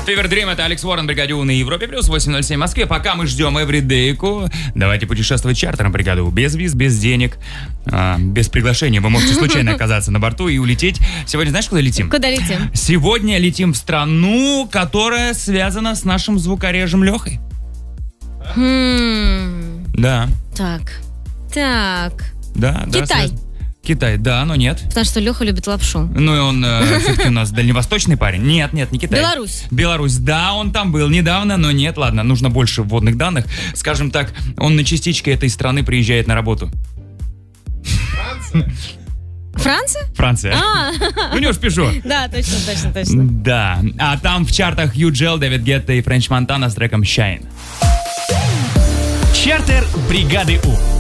Fever Dream — это Алекс Уоррен, Бригаде У на Европе плюс 8:07 в Москве. Пока мы ждем Эвридейку, давайте путешествовать чартером Бригады У. Без виз, без денег, без приглашения. Вы можете случайно оказаться на борту и улететь. Сегодня знаешь, куда летим? Куда летим? Сегодня летим в страну, которая связана с нашим звукорежем Лехой. Да. Так. Да, Китай. Китай, да, но нет. Потому что Леха любит лапшу. Ну и он все-таки у нас дальневосточный парень. Нет, не Китай. Беларусь, да, он там был недавно, но нет, ладно, нужно больше вводных данных. Скажем так, он на частичке этой страны приезжает на работу. Франция? Ну не уж пишу. Да, точно. Да, а там в чартах Hugh Gel, Дэвид Гетта и Френч Монтана с треком Shine. Чартер Бригады У.